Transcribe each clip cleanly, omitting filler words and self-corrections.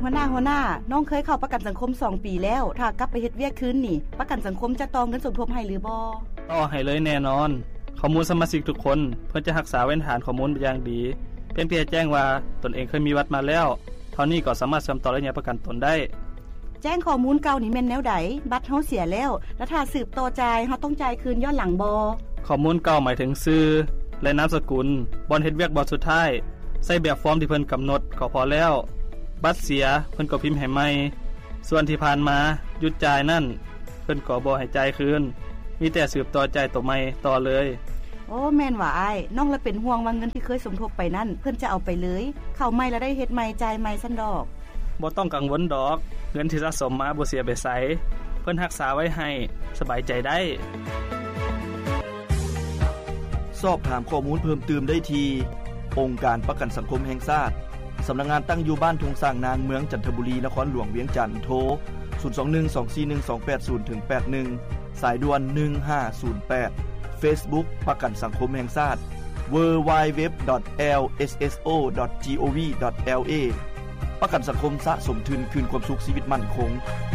หัวหน้าน้องเคยเข้าประกันสังคม2ปีแล้วถ้ากลับไปเฮ็ดเวียกคืนนี่ประกันสังคมจะต่อเงินสมทบให้หรือบ่ต่อให้เลยแน่นอนข้อมูลสมาชิกทุกคนเพื่อจะรักษาไว้ฐานข้อมูลอย่างดีเพียงแจ้งว่าตนเองเคยมีวัดมาแล้วเท่านี้ก็สามารถเชื่อมต่อระยะประกันตนได้แจ้งข้อมูลเก่านี่แม่นแนวใดบัตรเฮาเสียแล้วแล้วถ้าสืบต่อจ่ายเฮาต้องจ่ายคืนย้อนหลังบ่ข้อมูลเก่าหมายถึงชื่อและนามสกุลบ่อนเฮ็ดเวียกบ่สุดท้ายใส่แบบฟอร์มที่เพิ่นกำหนดก็พอแล้วบัตรเสียเพิ่นก็พิมพ์ให้ใหม่ส่วนที่ผ่านมาหยุดจ่ายนั่นเพิ่นก็บ่ให้จ่ายคืนมีแต่สืบต่อจ่ายตัวใหม่ต่อเลยโอ้แม่นว่าอ้ายน้องละเป็นห่วงว่าเงินที่เคยสมทบไปนั่นเพิ่นจะเอาไปเลยเข้าใหม่แล้วได้เฮ็ดใหม่จ่ายใหม่ซั่นดอกบ่ต้องกังวลดอกเงินที่สะสมมาบ่เสียไปไสเพิ่นรักษาไว้ให้สบายใจได้สอบถามข้อมูลเพิ่มเติมได้ที่องค์การประกันสังคมแห่งชาติสำนักงานตั้งอยู่บ้านทุ่งสร้างนางเมืองจันทบุรีนครหลวงเวียงจันทน์โทร0212411281สายด่วน1508 Facebook ประกันสังคมแห่งชาติ www.lsso.gov.la ประกันสังคมสะสมทุนคืนความสุขชีวิตมั่นคง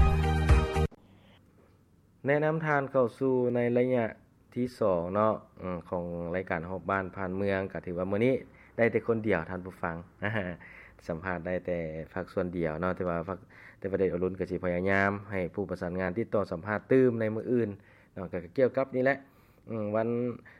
แนะนำทานเข้าสู่ในระยะที่2เนาะของรายการฮอบบ้านผ่านเมืองก็ถือว่ามื้อนี้ได้แต่คนเดียวท่านผู้ฟังสัมภาษณ์ได้แต่ภาคส่วนเดียวเนาะแต่ว่าแต่ประเด็นอรุณก็สิพยายามให้ผู้ประสานงานติดต่อสัมภาษณ์ตื้มในมื้ออื่นเนาะก็เกี่ยวกับนี่แหละวัน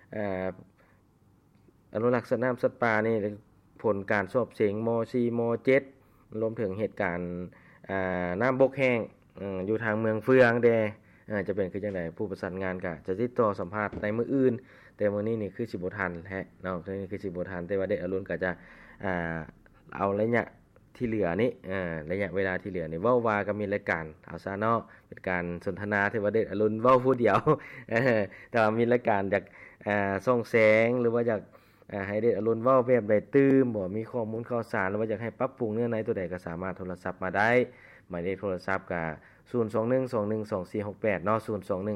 อนุรักษ์สัตว์น้ำสัตว์ป่านี่ผลการสอบเสียงม.4 ม.7 รวมถึงเหตุการณ์น้ำบกแห้งอยู่ทางเมืองเฟืองแดจะเป็นคือจังได๋ผู้ประสานงานก็จะติดต่อสัมภาษณ์ในมื้ออื่นแต่มื้อนี้นี่คือสิบ่ทันแท้เนาะนี่คือสิบ่ทันแต่ว่าเด็กอรุณก็จะเอาระยะที่เหลือนี่ระยะเวลาที่เหลือนี่เว้าว่าก็มีรายการเอาซะเนาะเป็นการสนทนาที่ว่าเด็กอรุณเว้าผู้เดียวแต่ว่ามีรายการจากส่องแสงหรือว่าจากให้เด็กอรุณเว้าแบบใดตื้มบ่มีข้อมูลข่าวสารหรือว่าอยากให้ปรับปรุงเนื้อในตัวใดก็สามารถโทรศัพท์มาได้หมายเลขโทรศัพท์ก็021212468เนาะ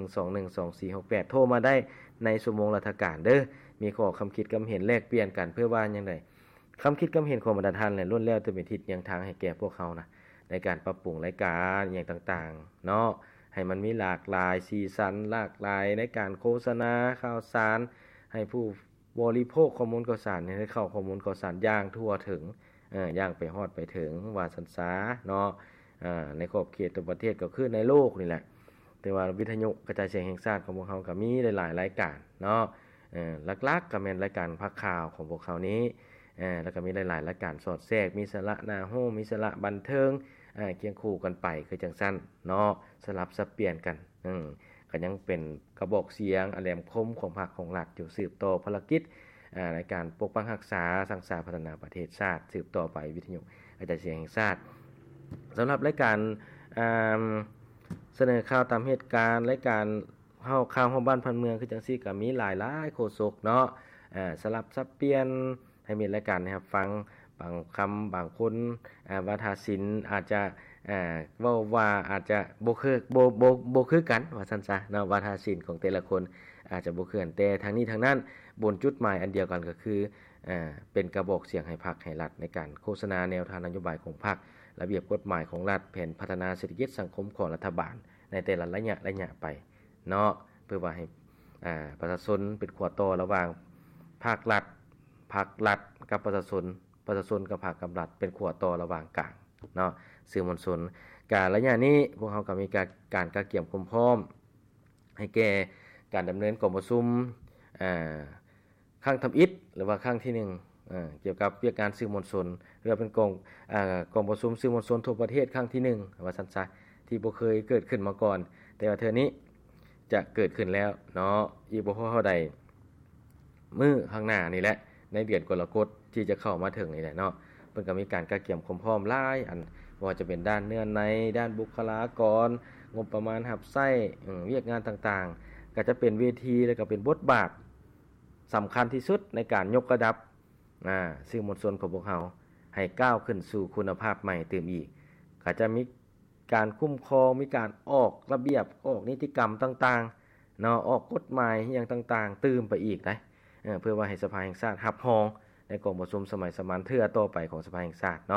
021212468โทรมาได้ในชั่วโมงราชการเด้อมีข้อคำคิดคำเห็นแลกเปลี่ยนกันเพื่อว่าจังได๋คำคิดคำเห็นของบรรดาท่านและล้วนแล้วแต่เป็นทิศยังทางให้แก่พวกเขานะในการปรับปรุงรายการอย่างต่างๆเนาะให้มันมีหลากหลายสีสันหลากหลายในการโฆษณาข่าวสารให้ผู้บริโภคข้อมูลข่าวสารให้เข้าข้อมูลข่าวสารอย่างทั่วถึงอย่างไปฮอดไปถึงว่าสันสาเนาะในขอบเขตตัวประเทศก็คือในโลกนี่แหละแต่ว่าวิทยุกระจายเสียงแห่งชาติของพวกเขาก็มีหลายๆรายการเนาะหลักๆก็แม่นรายการภาคข่าวของพวกเขานี้แล้วก็มีหลายๆรายการสอดแทรกมีสาระน่าโหมีสาระบันเทิงเคียงคู่กันไปคือจังซั่นเนาะสลับสับเปลี่ยนกันก็ยังเป็นกระบอกเสียงแหลมคมของภาคของรัฐอยู่สืบต่อภารกิจในการปกป้องรักษาสร้างสรรค์พัฒนาประเทศชาติสืบต่อไปวิทยุกระจายเสียงแห่งชาติสำหรับรายการเสนอข่าวตามเหตุการณ์รายการข่าวของบ้านพันเมืองคือจังซี่ก็มีหลายๆโฆษกเนาะสลับสับเปลี่ยนให้มีรายการนะครับฟังบางคำบางคนวาทศิลป์อาจจะเว้าว่าอาจจะบ่คือกันว่าซั่นซะเนาะวาทศิลป์ของแต่ละคนอาจจะบ่คือกันแต่ทางนี้ทางนั้นบนจุดหมายอันเดียวกันก็คือเป็นกระบอกเสียงให้พรรคให้รัฐในการโฆษณาแนวทางนโยบายของพรรคระเบียบกฎหมายของรัฐแผนพัฒนาเศรษฐกิจสังคมของรัฐบาลในแต่ละระยะไปเนาะเพื่อว่าให้ประชาชนเป็นขั้วต่อระหว่างภาครัฐกับประชาชนกับภาคกับรัฐเป็นขั้วต่อระหว่างกลางเนาะสื่อมวลชนการระยะนี้พวกเขาก็มีการเกี่ยมความพร้อมให้แก่การดำเนินกองประชุมครั้งทำอิฐหรือว่าครั้งที่1เกี่ยวกับเรื่องการสื่อมวลชนหรือว่าเป็นกองประชุมสื่อมวลชนทั่วประเทศครั้งที่1ว่าซั่นซะที่บ่เคยเกิดขึ้นมาก่อนแต่ว่าเทื่อนี้จะเกิดขึ้นแล้วเนาะอีกบ่พอเท่าใดมื้อข้างหน้านี่แหละในเดือนกรกฎที่จะเข้ามาถึงนี่แหละเนาะเพิ่นก็มีการเกี่ยมความพร้อมหลายอันว่าจะเป็นด้านเนื้อในด้านบุคลากรงบประมาณรับใช้เวียกงานต่างๆก็จะเป็นเวทีแล้วก็เป็นบทบาทสำคัญที่สุดในการยกระดับสื่อมวลชนของพวกเราให้ก้าวขึ้นสู่คุณภาพใหม่เติมอีกก็จะมีการคุ้มครองมีการออกระเบียบออกนิติกรรมต่างๆเนาะออกกฎหมายอย่างต่างๆเติมไปอีกได้เพื่อว่าให้สภาแห่งชาติรับรองในกองประชุมสมัยสมานเทื่อต่อไปของสภาแห่งชาติเนาะ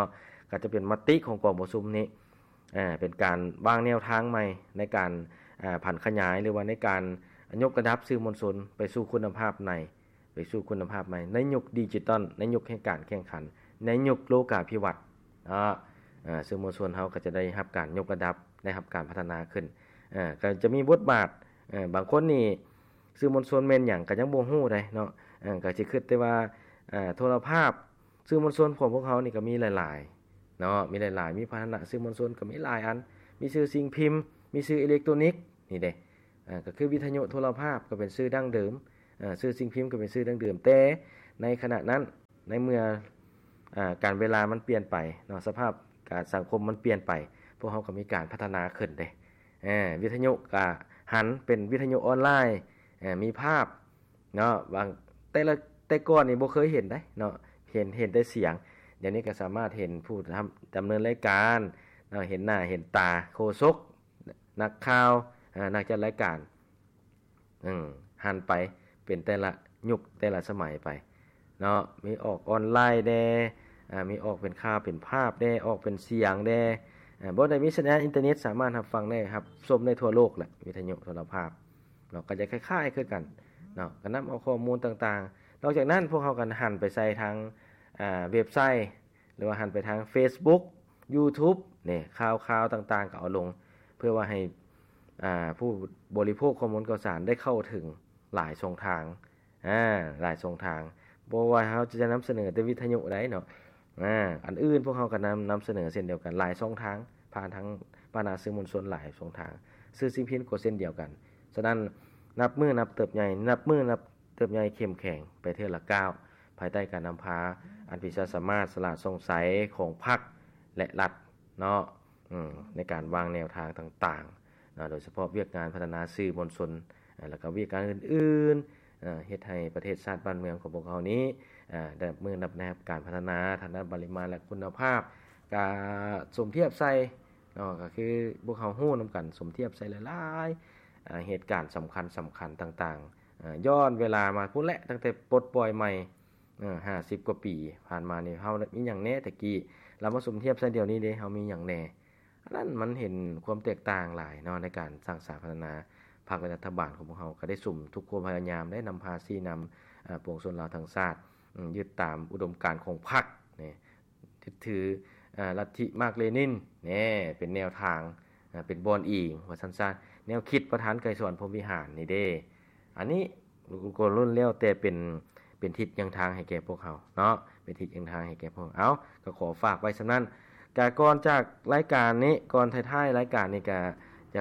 ก็จะเป็นมติของกองประชุมนี้เป็นการวางแนวทางใหม่ในการผันขยายหรือว่าในการยกระดับสื่อมวลชนไปสู่คุณภาพใหม่ในยุคดิจิตอลในยุคแห่งการแข่งขันในยุคโลกาภิวัตน์สื่อมวลชนเฮาก็จะได้รับการยกระดับได้รับการพัฒนาขึ้นก็จะมีบทบาทบางคนนี่สื่อมวลชนแม่นหยังก็ยังบ่ฮู้ได้เนาะก็สิคิดแต่ว่าโทรภาพสื่อมวลชนของพวกเขานี่ก็มีหลายๆเนาะมีหลายๆมีภาชนะสื่อมวลชนก็มีหลายอันมีสื่อสิ่งพิมพ์มีสื่ออิเล็กทรอนิกส์นี่เด้ก็คือวิทยุโทรภาพก็เป็นสื่อดั้งเดิมสื่อสิ่งพิมพ์ก็เป็นสื่อดั้งเดิมแต่ในขณะนั้นในเมื่อการเวลามันเปลี่ยนไปเนาะสภาพการสังคมมันเปลี่ยนไปพวกเขาก็มีการพัฒนาขึ้นเด้วิทยุก็หันเป็นวิทยุออนไลน์มีภาพเนาะบางแต่ก่อนนี่บ่เคยเห็นได้เนาะเห็นแต่เสียงเดี๋ยวนี้ก็สามารถเห็นผู้ดำเนินรายการเนาะเห็นหน้าเห็นตาโฆษกนักข่าวนักจัดรายการหันไปเป็นแต่ละยุคแต่ละสมัยไปเนาะมีออกออนไลน์แด่มีออกเป็นข่าวเป็นภาพแด่ออกเป็นเสียงแด่บ่ได้มีสัญญาณอินเทอร์เน็ตสามารถรับฟังได้ครับชมได้ทั่วโลกแหละวิทยุโทรภาพเนาะก็จะคล้ายๆคือกันเนาะก็นำเอาข้อมูลต่างๆนอกจากนั้นพวกเขากันหันไปใส่ทางเว็บไซต์หรือว่าหันไปทาง Facebook YouTube นี่ข่าวต่างๆก็เอาลงเพื่อว่าให้ผู้บริโภคข้อมูลข่าวสารได้เข้าถึงหลายช่องทางหลายช่องทางบ่ว่าเฮาจะนำเสนอแต่วิทยุได้เนาะอันอื่นพวกเขาก็นำเสนอเช่นเดียวกันหลายช่องทางผ่านทางปานาสื่อมวลชนหลายช่องทางสื่อสิ่งพิมพ์ก็เช่นเดียวกันฉะนั้นนับมือนับเติบใหญ่เข้มแข็งไปเทื่อละก้าวภายใต้การนำพาอันพิเศษสามารถสละสงสัยของพรรคและรัฐเนาะในการวางแนวทางต่างๆโดยเฉพาะเวียกงานพัฒนาสื่อมวลชนแล้วก็เวียกงานอื่นๆเฮ็ดให้ประเทศชาติบ้านเมืองของพวกเขานี้ได้มือนับแนบการพัฒนาทางด้านปริมาณและคุณภาพการสมเทียบใส่เนาะก็คือพวกเขาฮู้นำกันสมเทียบใส่หลายๆเหตุการณ์สำคัญต่างๆย้อนเวลามาพุ่นแหละตั้งแต่ปลดปล่อยใหม่50กว่าปีผ่านมานี่เฮามีหยังแน่ตะกี้เรามาสมเทียบใส่เดี๋ยวนี้เด้เฮามีหยังแน่อันนั้นมันเห็นความแตกต่างหลายเนาะในการสร้างสรรค์พัฒนาภาครัฐบาลของพวกเฮาก็ได้สุ่มทุกความพยายามได้นำพาชี้นำปวงชนลาวทั้งชาติยึดตามอุดมการณ์ของพรรคนี่ถือลัทธิมาร์กเลนินนี่เป็นแนวทางเป็นบอนอิงว่าซั่นๆแนวคิดประธานไกรสอนพรหมวิหารนี่เด้อันนี้ก็รุ่นแล้วแต่เป็นทิศยังทางให้แก่พวกเขาเนาะเป็นทิศยังทางให้แก่พวกเอาก็ขอฝากไว้สำนั้นกะก่อนจากรายการนี้ก่อนท้ายๆรายการนี้ก็จะ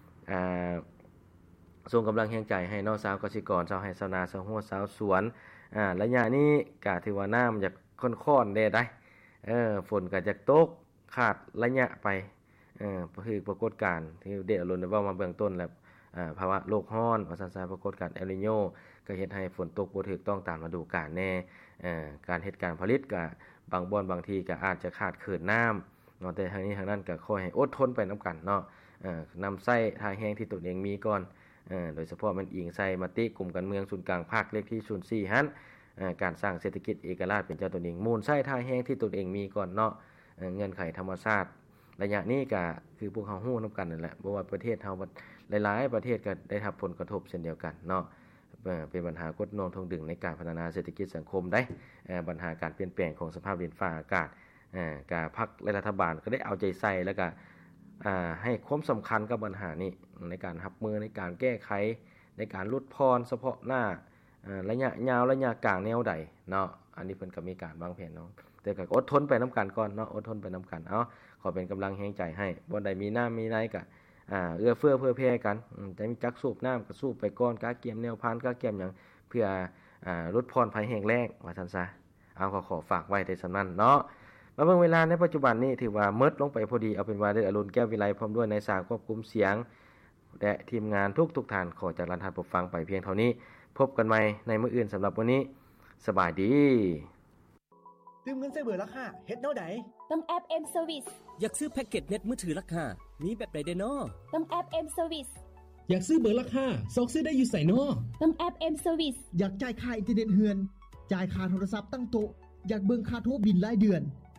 ส่งกำลังแรงใจให้น้องสาวเกษตรกรชาวไร่ชาวนาชาวหัวชาวสวนระยะนี้ก็ถือว่าน้ำอยากค่อนๆได้ฝนก็จะตกขาดระยะไปคือปรากฏการณ์ที่เดชอรุณได้เว้ามาเบื้องต้นแล้วภาวะโลกร้อนว่าซั่นๆปรากฏการณ์เอลนีโญก็เฮ็ดให้ฝนตกบ่ถูกต้องตามฤดูกาลแน่การเฮ็ดการผลิตก็บางบ่อนบางทีก็อาจจะขาดเขินน้ำเนาะแต่ทางนี้ทางนั้นก็ขอให้อดทนไปนํากันเนาะนำใช้ทางแห้งที่ตนเองมีก่อนโดยเฉพาะมันอิงใส่มติกลุ่มการเมืองศูนย์กลางภาคเลขที่04หั่นการสร้างเศรษฐกิจเอกราชเป็นเจ้าตนเองมูลใช้ทางแห้งที่ตนเองมีก่อนเนาะเงื่อนไขธรรมชาติระยะนี้ก็คือพวกเฮาฮู้นํากันนั่นแหละเพราะว่าประเทศเฮาหลายๆประเทศก็ได้รับผลกระทบเช่นเดียวกันเนาะเป็นปัญหากดนองทงดึงในการพัฒนาเศรษฐกิจสังคมได้ปัญหาการเปลี่ยนแปลงของสภาพดินฟ้าอากาศการพรรคและรัฐบาลก็ได้เอาใจใส่แล้วก็ให้ความสำคัญกับปัญหานี้ในการรับมือในการแก้ไขในการลดพรเฉพาะหน้าระยะยาวระยะกลางแนวใดเนาะอันนี้เพิ่นก็มีการวางแผนเนาะแต่ก็อดทนไปนํากันก่อนเนาะอดทนไปนํากันขอเป็นกำลังแรงใจให้บ่ได้มีน้ำมีไหนก็เอื้อเฟื้อเผื่อแผ่กันจะมีจักสูบน้ำก็สูบไปก่อนกาเกียมแนวพานกาเกียมหยังเพื่อลดพรภัยแห้งแล้งว่าซั่นซะก็ขอฝากไว้ในสำนั้นเนาะมาเบิ่งเวลาในปัจจุบันนี้ถือว่าหมดลงไปพอดีเอาเป็นว่าได้อรุณแก้ววิไลพร้อมด้วยในสายควบคุมเสียงและทีมงานทุกท่านขอจากลานท่านผู้ฟังไปเพียงเท่านี้พบกันใหม่ในมื้ออื่นสำหรับวันนี้สบายดีตืมเงินใส่เบอร์ราคาเฮ็ดแนวใดต้องแอป M Service อยากซื้อแพ็กเกจเน็ตมือถือราคามีแบบใดได้น้อต้องแอป M Service อยากซื้อเบอร์ราคาซอกซื้อได้อยู่ไสน้อต้องแอป M Service อยากจ่ายค่าอินเทอร์เน็ตเฮือนจ่ายค่าโทรศัพท์ตั้งโต๊ะอยากเบิ่งค่าโทรบิลรายเดือน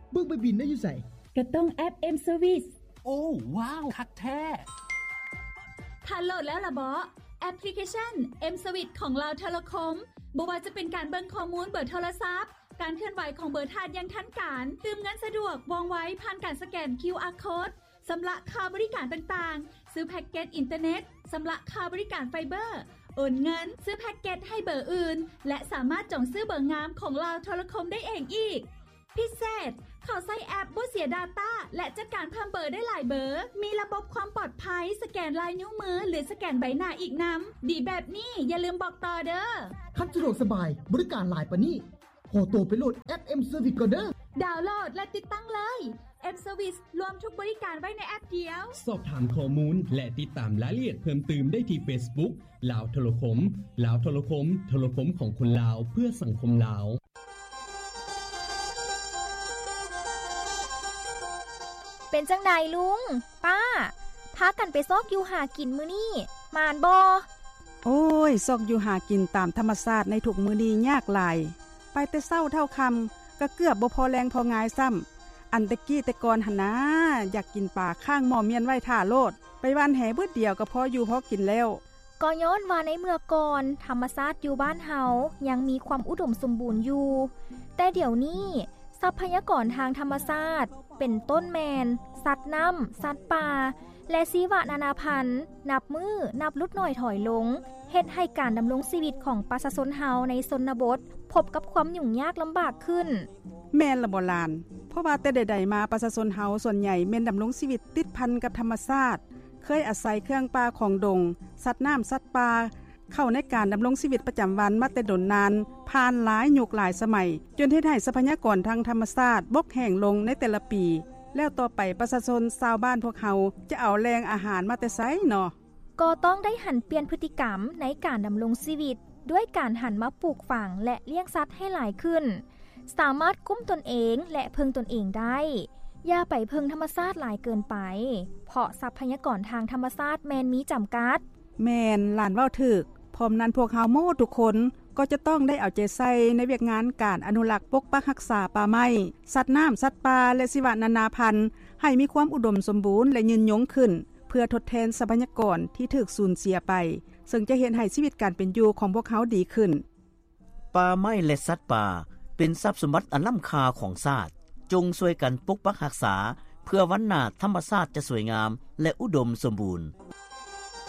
เบิ่งไปบินได้อยู่ไสก็ต้องแอป M Service โอ้ว้าวคักแท้ถ้าโหลดแล้วล่ะบ่แอปพลิเคชัน M Service ของเราโทรคมบ่ว่าจะเป็นการเบิ่งข้อมูลเบอร์โทรศัพท์การเคลื่อนไหวของเบอร์ธาตุอย่างทันการตืมเงินสะดวกว่องไวผ่านการสแกน QR Code สำหรับค่าบริการต่างๆซื้อแพ็กเกจอินเทอร์เน็ตสำหรับค่าบริการไฟเบอร์โอนเงินซื้อแพ็กเกจให้เบอร์อื่นและสามารถจองซื้อเบอร์งามของเราโทรคมได้เองอีกพิเศษเขาใช้แอปบ่เสีย Data และจัดการเพิ่มเบอร์ได้หลายเบอร์มีระบบความปลอดภัยสแกนลายนิ้วมือหรือสแกนใบหน้าอีกนำดีแบบนี้อย่าลืมบอกต่อเด้อคันสะดวกสบายบริการหลายปานนี้โหตัวไปโหลดแอป M Service ก่อนเด้อดาวน์โหลดและติดตั้งเลย M Service รวมทุกบริการไว้ในแอปเดียวสอบถามข้อมูลและติดตามรายละเอียดเพิ่มเติมได้ที่ Facebook ลาวโทรคมลาวโทรคมโทรคมของคนลาวเพื่อสังคมลาวเป็นจังใดลุงป้าพากันไปซอกอยู่หากินมื้อนี้มานบ่โอ้ยซอกอยู่หากินตามธรรมชาติในทุกมื้อนี้ยากหลายไปแต่เช้าเท่าค่ำก็เกือบบ่พอแรงพองายซ้ำอันตะกี้แต่ก่อนหั่นนะอยากกินปลาข้างหม้อเมียนไว้ท่าโลดไปว่านแหเบิดเดียวก็พออยู่พอกินแล้วก็ย้อนว่าในเมื่อก่อนธรรมชาติอยู่บ้านเฮายังมีความอุดมสมบูรณ์อยู่แต่เดี๋ยวนี้ทรัพยากรทางธรรมชาติเป็นต้นแมนสัตว์น้ำสัตว์ป่าและชีวนานาพันธุ์นับมือนับลุดหน่อยถอยลงเฮ็ดให้การดำรงชีวิตของประชาชนเฮาในชนบทพบกับความยุ่งยากลำบากขึ้นแม่นละบ่ลานเพราะว่าแต่ใดๆมาประชาชนเฮาส่วนใหญ่แม่นดำรงชีวิตติดพันกับธรรมชาติเคยอาศัยเครื่องป่าของดงสัตว์น้ำสัตว์ป่าเข้าในการดำรงชีวิตประจำวันมาแต่ดนนานผ่านหลายยุคหลายสมัยจนเฮ็ดให้ทรัพยากรทางธรรมชาติบกแห้งลงในแต่ละปีแล้วต่อไปประชาชนชาวบ้านพวกเฮาจะเอาแรงอาหารมาแต่ไสเนาะก็ต้องได้หันเปลี่ยนพฤติกรรมในการดำรงชีวิตด้วยการหันมาปลูกฝังและเลี้ยงสัตว์ให้หลายขึ้นสามารถคุ้มตนเองและเพิ่งตนเองได้อย่าไปเพิ่งธรรมชาติหลายเกินไปเพราะทรัพยากรทางธรรมชาติแม่นมีจำกัดแม่นหลานเว้าถูกพร้อมนั้นพวกเฮาหมู่ทุกคนก็จะต้องได้เอาใจใส่ในเวียกงานการอนุรักษ์ปกปักรักษาป่าไม้สัตว์น้ำสัตว์ป่าและชีวนานาพันธุ์ให้มีความอุดมสมบูรณ์และยืนยงขึ้นเพื่อทดแทนทรัพยากรที่ถูกสูญเสียไปซึ่งจะเห็นให้ชีวิตการเป็นอยู่ของพวกเขาดีขึ้นป่าไม้และสัตว์ป่าเป็นทรัพย์สมบัติอันล้ำค่าของชาติจงช่วยกันปกปักรักษาเพื่อวันหน้าธรรมชาติจะสวยงามและอุดมสมบูรณ์